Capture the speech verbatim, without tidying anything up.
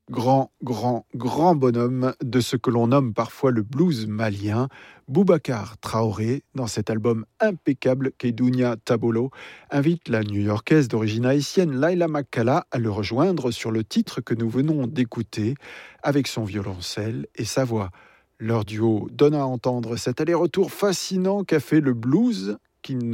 Grand, grand, grand bonhomme de ce que l'on nomme parfois le blues malien, Boubacar Traoré, dans cet album impeccable qu'Edounia Tabolo, invite la New-Yorkaise d'origine haïtienne Laila Makkala à le rejoindre sur le titre que nous venons d'écouter, avec son violoncelle et sa voix. Leur duo donne à entendre cet aller-retour fascinant qu'a fait le blues qui ne